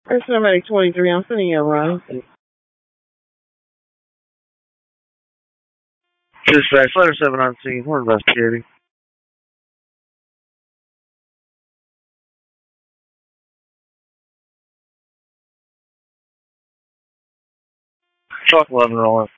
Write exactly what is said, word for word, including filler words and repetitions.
There's somebody twenty-three. I'm sending you a run. Dispatch, letter seven on scene. We're investigating. Chalk eleven rolling.